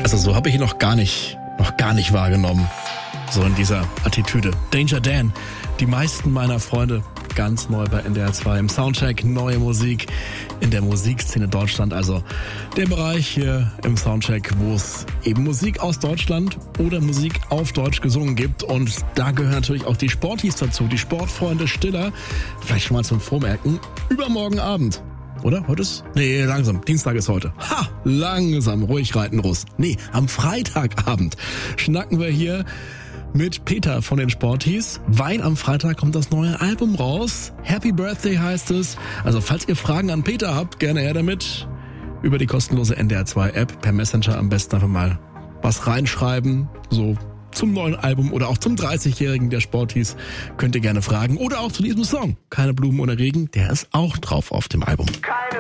Also so habe ich ihn noch gar nicht wahrgenommen. So in dieser Attitüde. Danger Dan, die meisten meiner Freunde, ganz neu bei NDR 2 im Soundcheck, neue Musik in der Musikszene Deutschland. Also der Bereich hier im Soundcheck, wo es eben Musik aus Deutschland oder Musik auf Deutsch gesungen gibt. Und da gehören natürlich auch die Sporties dazu, die Sportfreunde Stiller. Vielleicht schon mal zum Vormerken, übermorgen Abend. Oder? Heute ist? Nee, langsam. Dienstag ist heute. Ha! Langsam. Ruhig reiten, Russ. Nee, am Freitagabend schnacken wir hier mit Peter von den Sporties. Weil am Freitag kommt das neue Album raus. Happy Birthday heißt es. Also falls ihr Fragen an Peter habt, gerne her damit. Über die kostenlose NDR 2 App per Messenger am besten einfach mal was reinschreiben. So zum neuen Album oder auch zum 30-Jährigen der Sporties könnt ihr gerne fragen. Oder auch zu diesem Song. Keine Blumen ohne Regen, der ist auch drauf auf dem Album. Keine